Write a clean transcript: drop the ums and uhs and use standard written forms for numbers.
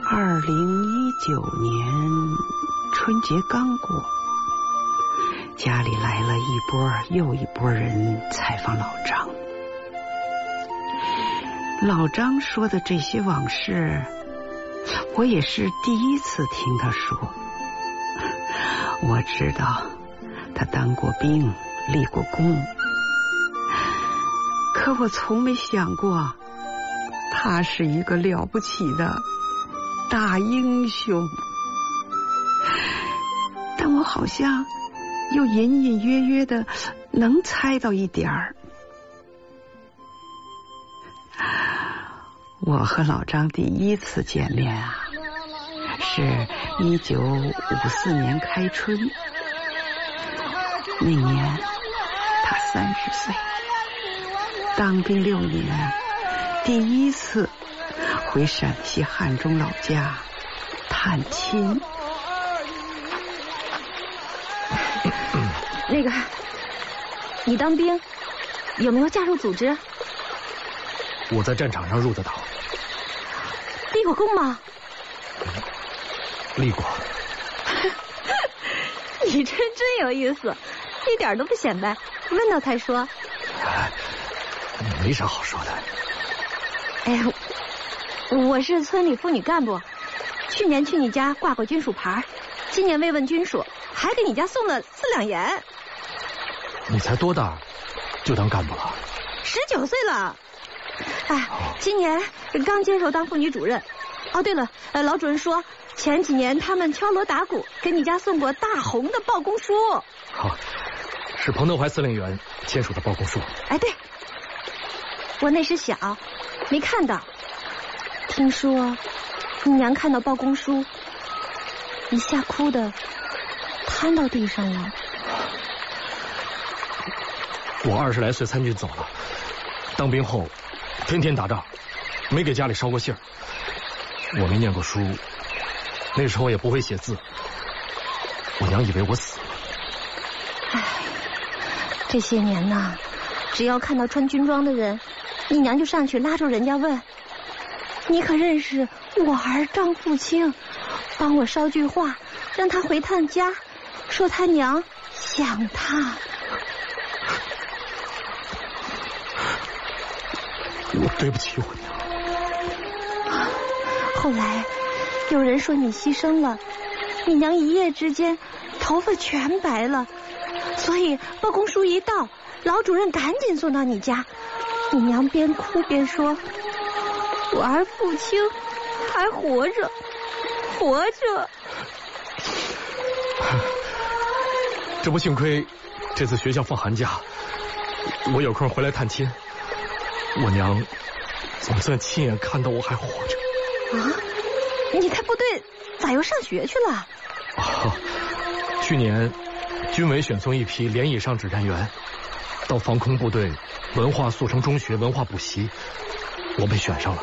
2019年春节刚过，家里来了一波又一波人采访老张。老张说的这些往事，我也是第一次听他说。我知道他当过兵，立过功，可我从没想过他是一个了不起的大英雄。但我好像又隐隐约约的能猜到一点儿。我和老张第一次见面啊，是1954年开春。那年他30岁，当兵6年，第一次回陕西汉中老家探亲。 那个，你当兵有没有加入组织？ 我在战场上入的党。 立过功吗？ 立过。 你真有意思，一点都不显摆，问到才说。 没啥好说的。 哎呀，我是村里妇女干部，去年去你家挂过军属牌，今年慰问军属，还给你家送了4两盐。 你才多大就当干部了 ？19岁了。哎，今年刚接手当妇女主任。哦，对了，老主任说前几年他们敲锣打鼓给你家送过大红的报功书。 好，是彭德怀司令员签署的报功书。 哎，对，我那时小，没看到。听说你娘看到报功书，一下哭的瘫到地上了。 我20来岁参军走了，当兵后天天打仗，没给家里捎过信儿。我没念过书，那时候也不会写字，我娘以为我死了。 唉，这些年呐，只要看到穿军装的人，你娘就上去拉住人家问：“你可认识我儿张富清？帮我捎句话，让他回趟家，说他娘想他。” 我对不起我娘。 后来有人说你牺牲了，你娘一夜之间头发全白了，所以报功书一到，老主任赶紧送到你家。你娘边哭边说：“我儿富清还活着，活着。” 这不幸亏这次学校放寒假，我有空回来探亲，我娘总算亲眼看到我还活着。 啊，你在部队咋又上学去了？ 去年军委选送一批连以上指战员到防空部队文化速成中学文化补习，我被选上了。